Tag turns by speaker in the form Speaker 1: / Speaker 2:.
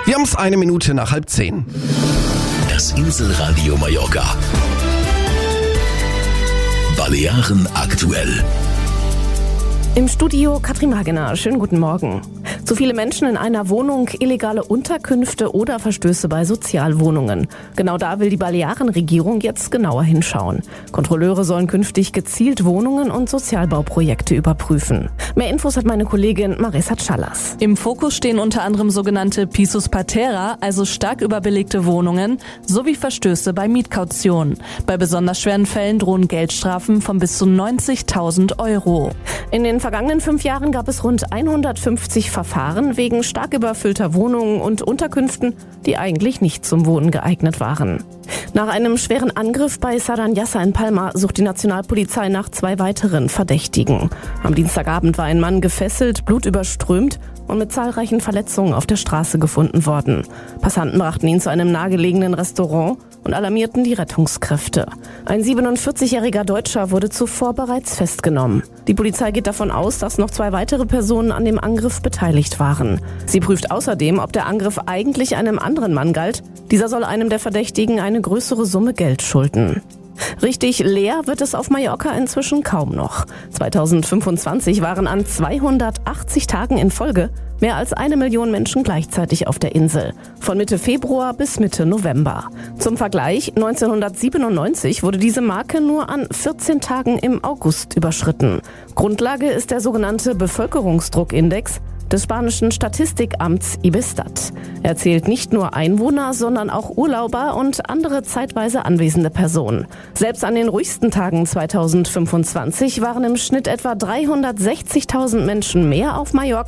Speaker 1: Wir haben es 1 Minute nach 9:30.
Speaker 2: Das Inselradio Mallorca. Balearen aktuell.
Speaker 3: Im Studio Katrin Magener. Schönen guten Morgen. Zu viele Menschen in einer Wohnung, illegale Unterkünfte oder Verstöße bei Sozialwohnungen. Genau da will die Balearenregierung jetzt genauer hinschauen. Kontrolleure sollen künftig gezielt Wohnungen und Sozialbauprojekte überprüfen. Mehr Infos hat meine Kollegin Marisa Chalas.
Speaker 4: Im Fokus stehen unter anderem sogenannte Pisos Patera, also stark überbelegte Wohnungen, sowie Verstöße bei Mietkaution. Bei besonders schweren Fällen drohen Geldstrafen von bis zu 90.000 Euro.
Speaker 3: In den vergangenen 5 Jahren gab es rund 150 Verfahren wegen stark überfüllter Wohnungen und Unterkünften, die eigentlich nicht zum Wohnen geeignet waren. Nach einem schweren Angriff bei Saranyassa in Palma sucht die Nationalpolizei nach 2 weiteren Verdächtigen. Am Dienstagabend war ein Mann gefesselt, blutüberströmt und mit zahlreichen Verletzungen auf der Straße gefunden worden. Passanten brachten ihn zu einem nahegelegenen Restaurant und alarmierten die Rettungskräfte. Ein 47-jähriger Deutscher wurde zuvor bereits festgenommen. Die Polizei geht davon aus, dass noch 2 weitere Personen an dem Angriff beteiligt waren. Sie prüft außerdem, ob der Angriff eigentlich einem anderen Mann galt. Dieser soll einem der Verdächtigen eine größere Summe Geld schulden. Richtig leer wird es auf Mallorca inzwischen kaum noch. 2025 waren an 280 Tagen in Folge mehr als 1 Million Menschen gleichzeitig auf der Insel. Von Mitte Februar bis Mitte November. Zum Vergleich, 1997 wurde diese Marke nur an 14 Tagen im August überschritten. Grundlage ist der sogenannte Bevölkerungsdruckindex des spanischen Statistikamts Ibestat. Er zählt nicht nur Einwohner, sondern auch Urlauber und andere zeitweise anwesende Personen. Selbst an den ruhigsten Tagen 2025 waren im Schnitt etwa 360.000 Menschen mehr auf Mallorca